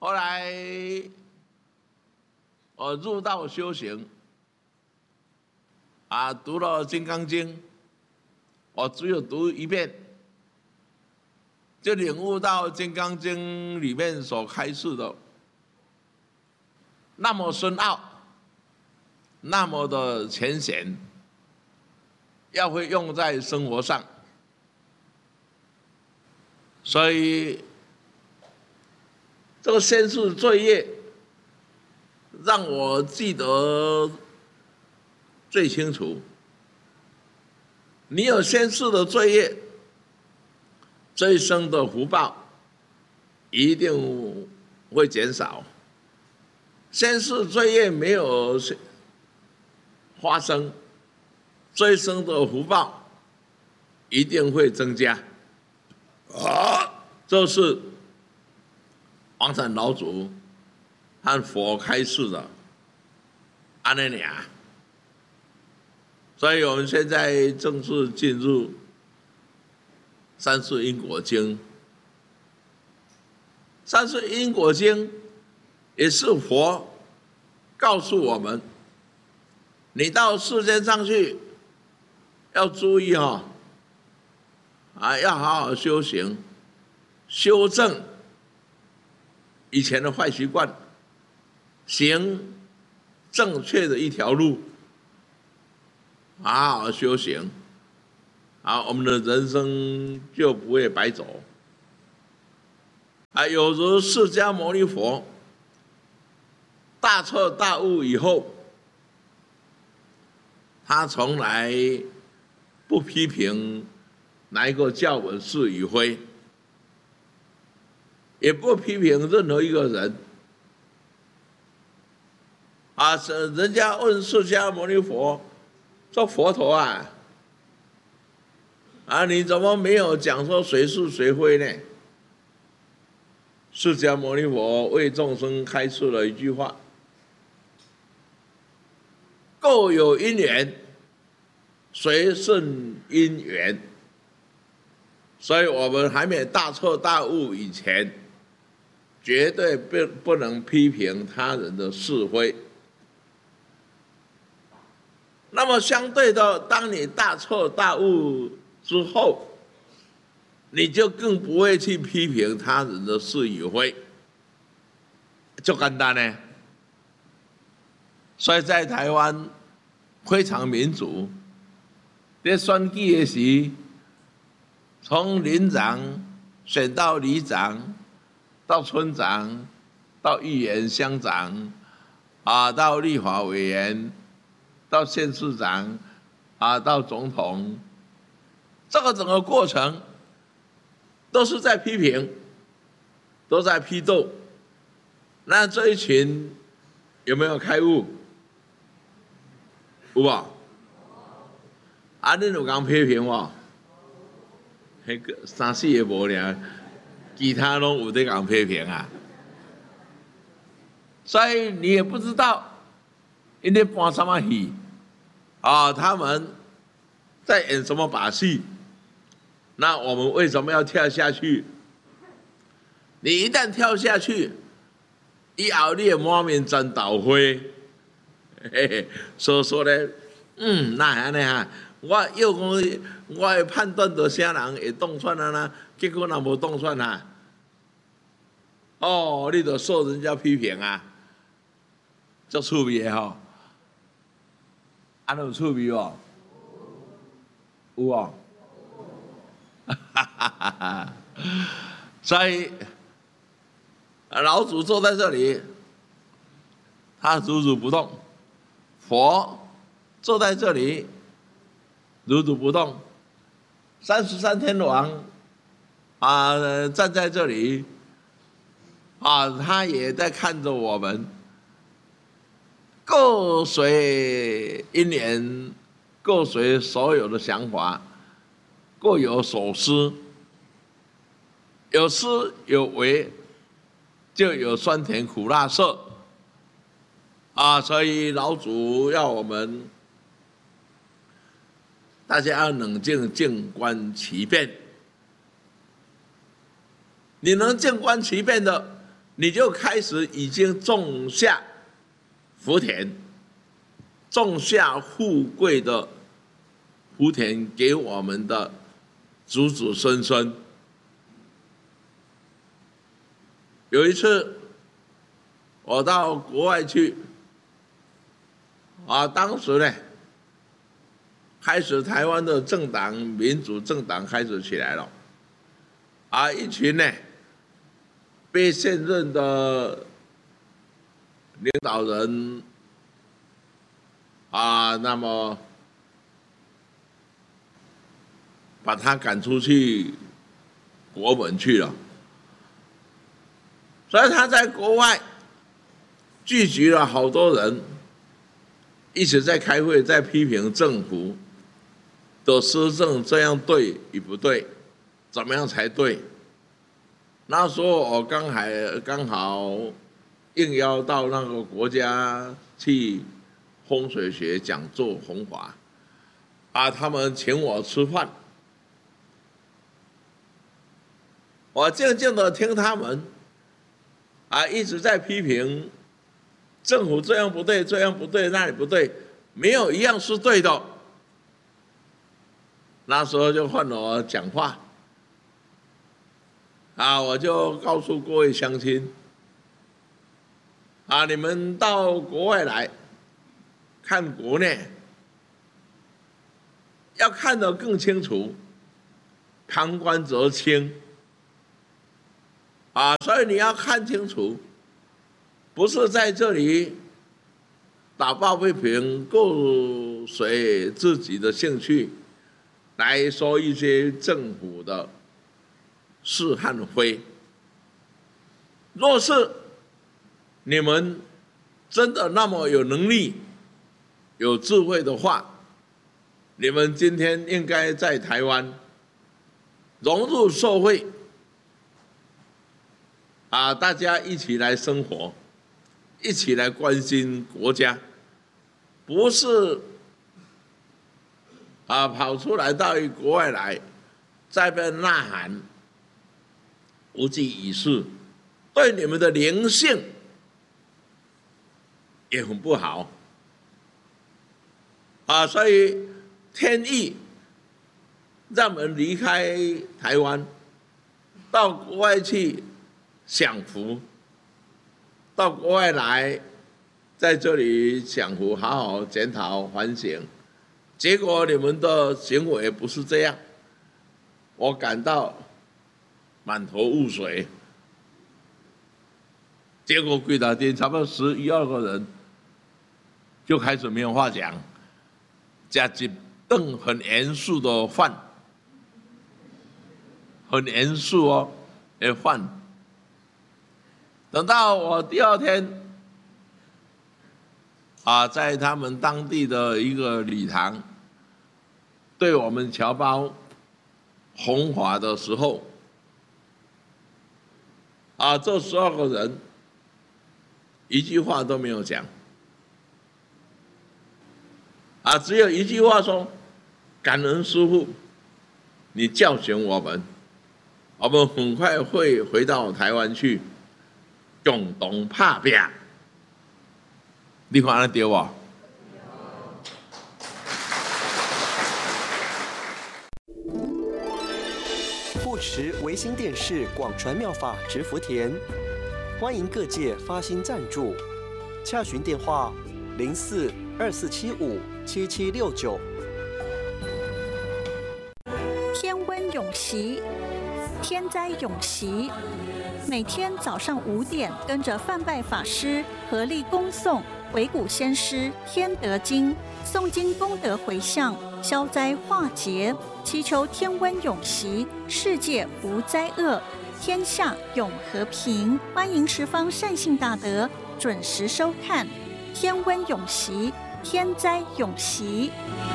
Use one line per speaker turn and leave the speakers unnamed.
后来我入道修行，读了《金刚经》，我只有读一遍，就领悟到《金刚经》里面所开示的那么深奥，那么的浅显，要会用在生活上，所以这个先世罪业让我记得最清楚。你有先世的罪业，这一生的福报一定会减少；先世罪业没有发生，这一生的福报一定会增加。这是王禅老祖和佛开示的，安尼尔。所以我们现在正式进入《三世因果经》。《三世因果经》也是佛告诉我们，你到世间上去要注意要好好修行，修正以前的坏习惯，行正确的一条路，好好修行，我们的人生就不会白走。有如释迦牟尼佛大彻大悟以后，他从来不批评哪一个教文是与非，也不批评任何一个人。人家问释迦牟尼佛说：“佛陀你怎么没有讲说谁是谁非呢？”释迦牟尼佛为众生开示了一句话：“各有因缘，随顺因缘。”所以我们还没大彻大悟以前，绝对不能批评他人的是非。那么相对的，当你大彻大悟之后，你就更不会去批评他人的是与非，就简单呢。所以在台湾非常民主，在选举的时，从邻长选到里长，到村长，到议员、乡长，到立法委员，到县市长，到总统，这个整个过程都是在批评，都在批斗。那这一群有没有开悟？有吧？你有讲批评我？迄个三四个无尔，其他拢有在讲批评所以你也不知道因在播什么戏他们在演什么把戏。那我们为什么要跳下去？你一旦跳下去，以后你的满面沾豆花，所以说呢，那安尼我又讲，我会判断到啥人会当选啦，结果若无当选你就受人家批评足趣味的有趣味有所以老祖坐在这里，他如如不动；佛坐在这里，如如不动。33天王站在这里他也在看着我们，各随因缘，各随所有的想法，各有所思，有思有为，就有酸甜苦辣涩所以老祖要我们大家要冷静，静观其变。你能静观其变的， 你就开始已经种下福田，种下富贵的福田给我们的子子孙孙。有一次，我到国外去，当时呢，开始台湾的政党民主政党开始起来了，一群呢被现任的领导人那么把他赶出去国门去了，所以他在国外聚集了好多人，一起在开会，在批评政府的施政这样对与不对，怎么样才对。那时候我刚好应邀到那个国家去风水学讲座弘法，他们请我吃饭，我静静的听他们一直在批评政府这样不对，这样不对，那里不对，没有一样是对的。那时候就换我讲话，我就告诉各位乡亲，你们到国外来看国内，要看得更清楚，旁观则清。所以你要看清楚，不是在这里打抱不平，顾随自己的兴趣来说一些政府的是和非。若是你们真的那么有能力、有智慧的话，你们今天应该在台湾融入社会，大家一起来生活，一起来关心国家，不是跑出来到国外来，在那边呐喊，无济于事，对你们的灵性也很不好所以天意让我们离开台湾，到国外去享福，到国外来，在这里享福，好好检讨反省。结果你们的行为不是这样，我感到满头雾水。结果贵大店差不多11、12个人就开始没有话讲，加一顿很严肃的饭，很严肃的饭。等到我第二天在他们当地的一个礼堂对我们侨胞弘法的时候，这12个人一句话都没有讲，只有一句话说：感恩师父，你教训我们，我们很快会回到台湾去，共同打拼。你看得对不？
护持维新电视广传妙法植福田，欢迎各界发心赞助，洽询电话04-2475-7769。
天温永习，天灾永习。每天早上5点，跟着范拜法师合力恭诵维古先师天德经，诵经功德回向，消灾化劫，祈求天温永习，世界无灾厄，天下永和平。欢迎十方善信大德准时收看天温永习，天灾永习。